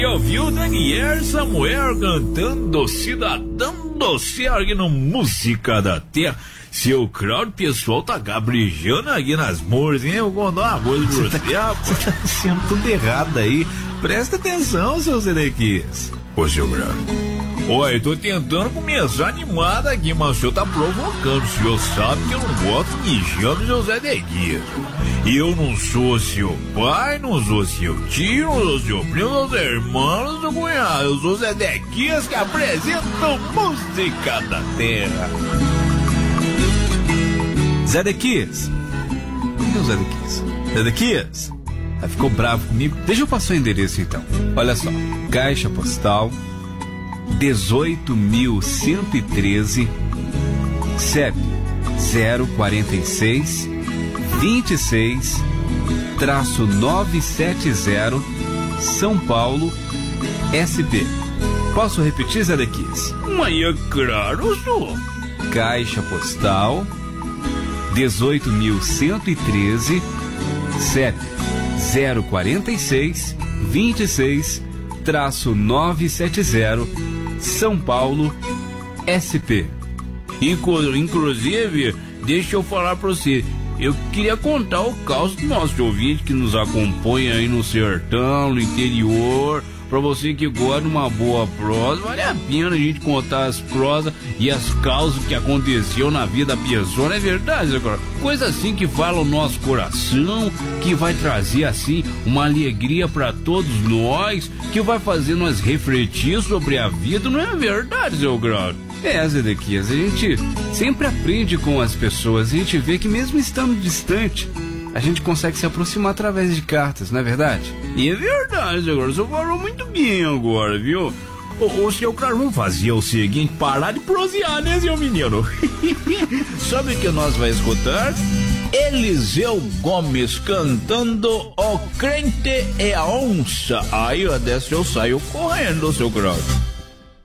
Eu vi o Daniel Samuel cantando Cidadão do Céu aqui no Música da Terra. Seu crowd, pessoal tá caprichando aqui nas músicas, hein? Eu vou contar uma coisa pra você, rapaz. Você tá dizendo tudo errado aí. Presta atenção, seu Zedequias. Ô, seu crowd. Oi, tô tentando começar animado aqui, mas o senhor tá provocando. O senhor sabe que eu não gosto de chame José Zedequias. Eu não sou seu pai, não sou seu tio, não sou seu primo, não sou seu irmão, não sou seu cunhado. Eu sou Zedequias que apresenta Música da Terra. Zedequias. Cadê o Zedequias? Zedequias? Ficou bravo comigo? Deixa eu passar o endereço então. Olha só. Caixa postal 18.113 CEP 046 26-970 São Paulo SP. Posso repetir, Zedequias? Mas é claro, senhor. Caixa postal 18.113 CEP 046 26-970 São Paulo SP. Inclusive, deixa eu falar pra você, eu queria contar o caos do nosso ouvinte que nos acompanha aí no sertão, no interior. Pra você que gosta de uma boa prosa, vale a pena a gente contar as prosas e as causas que aconteceu na vida da pessoa, não é verdade, agora? Coisa assim que fala o nosso coração, que vai trazer assim uma alegria pra todos nós, que vai fazer nós refletir sobre a vida, não é verdade, seu Grau? Zedequias, a gente sempre aprende com as pessoas, a gente vê que mesmo estando distante, a gente consegue se aproximar através de cartas, não é verdade? E é verdade, agora o senhor falou muito bem agora, viu? Ô, seu Claro, vamos fazer o seguinte, parar de prosear, né, seu menino? Sabe o que nós vamos escutar? Eliseu Gomes cantando O Crente é a Onça. Aí, dessa eu saio correndo, seu Claro.